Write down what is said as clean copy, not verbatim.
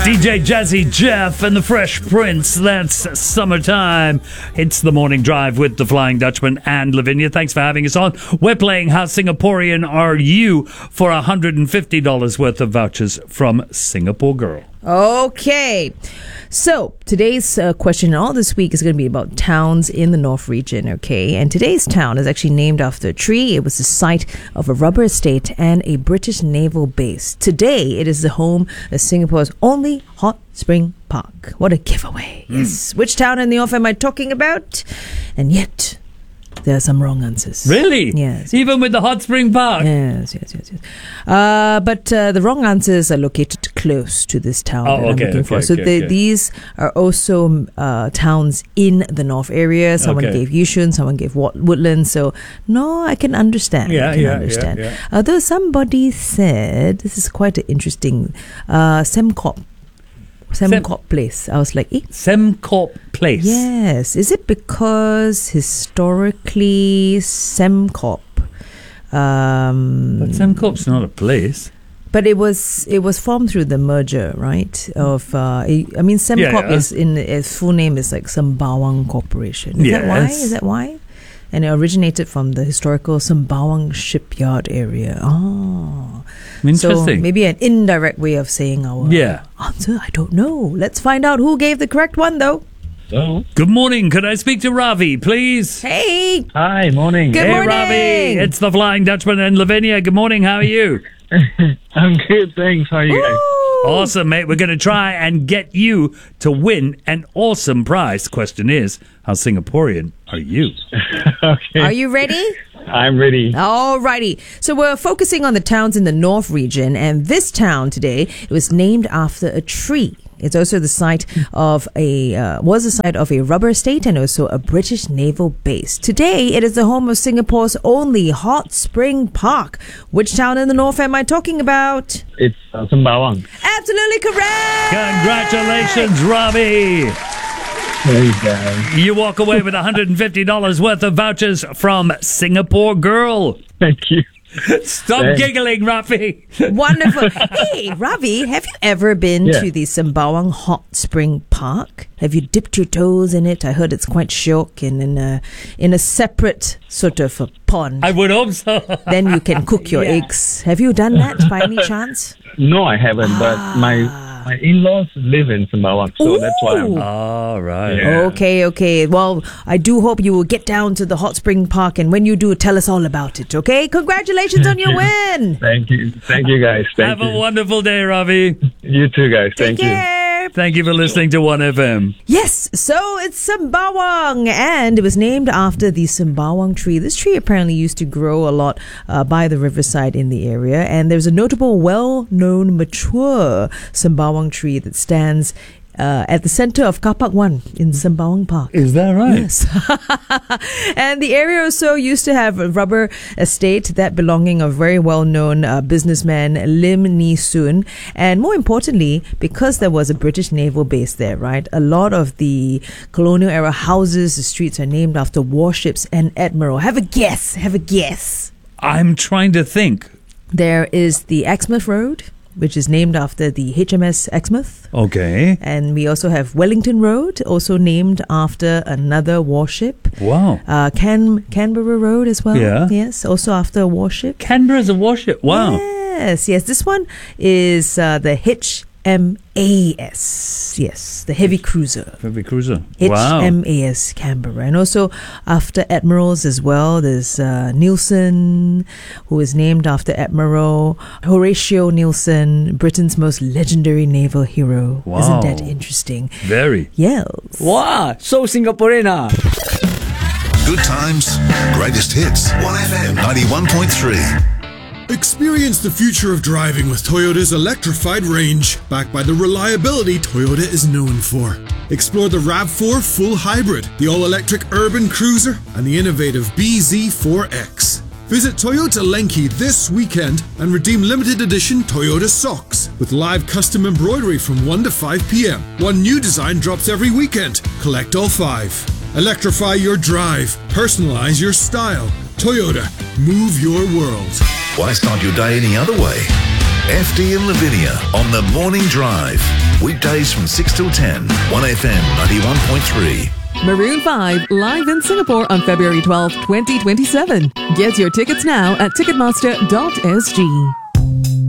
DJ Jazzy Jeff and the Fresh Prince. That's summertime. It's the morning drive with the Flying Dutchman and Lavinia. Thanks for having us on. We're playing How Singaporean Are You for $150 worth of vouchers from Singapore Girl. Okay, so today's question all this week is going to be about towns in the North region, okay? And today's town is actually named after a tree. It was the site of a rubber estate and a British naval base. Today, it is the home of Singapore's only hot spring park. What a giveaway. Yes. Which town in the North am I talking about? And yet, there are some wrong answers. Really? Yes. Even with the hot spring park? Yes. But the wrong answers are located close to this town that I'm looking for. So these are also towns in the north area. Someone gave Yishun, someone gave Woodlands. So, no, I can understand. I can understand. Yeah. Although somebody said, this is quite an interesting, Sembcorp Place. I was like, Sembcorp Place. Yes. Is it because historically Sembcorp? But Sembcorp's not a place. But it was formed through the merger, right? Of Sembcorp is in its full name is like Sembawang Corporation. Is that why? And it originated from the historical Sembawang shipyard area. Oh, interesting. So maybe an indirect way of saying our answer. I don't know. Let's find out who gave the correct one, though. Hello. Good morning. Could I speak to Ravi, please? Hey. Hi, morning. Good morning. Ravi. It's the Flying Dutchman and Lavinia. Good morning. How are you? I'm good, thanks. How are you guys? Awesome, mate. We're going to try and get you to win an awesome prize. Question is, how Singaporean are you? Okay. Are you ready? I'm ready. Alrighty. So we're focusing on the towns in the North region, and this town today, it was named after a tree. It's also the site of a rubber estate and also a British naval base. Today, it is the home of Singapore's only hot spring park. Which town in the north am I talking about? It's Sembawang. Absolutely correct! Congratulations, Ravi! There you go. You walk away with $150 worth of vouchers from Singapore Girl. Thank you. Stop giggling, Ravi. Wonderful. Hey, Ravi, have you ever been to the Sembawang Hot Spring Park? Have you dipped your toes in it? I heard it's quite shock and in a separate sort of a pond. I would hope so. Then you can cook your eggs. Have you done that by any chance? No, I haven't, but my in-laws live in Sembawang, so that's why I'm... All right. Yeah. Okay. Well, I do hope you will get down to the hot spring park, and when you do, tell us all about it, okay? Congratulations on your win! Thank you, guys. Have a wonderful day, Ravi. You too, guys. Thank you. Thank you for listening to 1FM. Yes, so it's Sembawang, and it was named after the Sembawang tree. This tree apparently used to grow a lot by the riverside in the area, and there's a notable, well-known, mature Sembawang tree that stands at the center of Car Park 1 in Sembawang Park. Is that right? Yes. And the area also used to have a rubber estate that belonging of very well-known businessman Lim Nee Soon. And more importantly, because there was a British naval base there, right? A lot of the colonial era houses, the streets are named after warships and admiral. Have a guess. I'm trying to think. There is the Exmouth Road, which is named after the HMS Exmouth. Okay. And we also have Wellington Road, also named after another warship. Wow. Canberra Road as well. Yeah. Yes, also after a warship. Canberra's a warship. Wow. Yes. This one is the HMAS. Yes, the heavy cruiser. Heavy cruiser. Wow. HMAS Canberra. And also after admirals as well, there's Nelson, who is named after Admiral Horatio Nelson, Britain's most legendary naval hero. Wow. Isn't that interesting? Very. Yes. Wow, so Singaporean. Good times, greatest hits. 1FM 91.3. Experience the future of driving with Toyota's electrified range, backed by the reliability Toyota is known for. Explore the RAV4 Full Hybrid, the all-electric urban cruiser, and the innovative BZ4X. Visit Toyota Lenki this weekend and redeem limited edition Toyota socks with live custom embroidery from 1 to 5 p.m. One new design drops every weekend. Collect all 5. Electrify your drive. Personalize your style. Toyota. Move your world. Why start your day any other way? FD and Lavinia on the Morning Drive. Weekdays from 6 till 10. 1FM 91.3. Maroon 5 live in Singapore on February 12, 2027. Get your tickets now at ticketmaster.sg.